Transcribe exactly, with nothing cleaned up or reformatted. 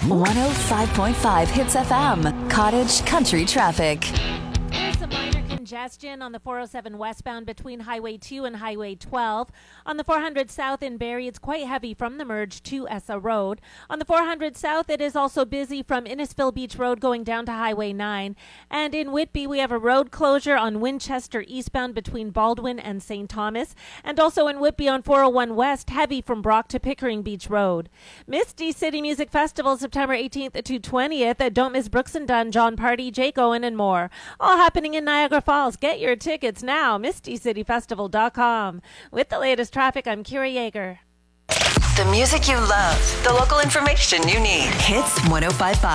one oh five point five Hits F M, Cottage Country Traffic. There's some minor congestion on the four oh seven westbound between Highway two and Highway twelve. On the four hundred south in Barrie, it's quite heavy from the merge to Essa Road. On the four hundred south, it is also busy from Innisfil Beach Road going down to Highway nine. And in Whitby, we have a road closure on Winchester eastbound between Baldwin and Saint Thomas. And also in Whitby on four oh one West, heavy from Brock to Pickering Beach Road. Misty City Music Festival, September eighteenth to twentieth. Don't miss Brooks and Dunn, John Party, Jake Owen, and more. All happening in Niagara Falls. Get your tickets now, misty city festival dot com. With the latest traffic, I'm Kira Yeager. The music you love, the local information you need. Hits one oh five point five.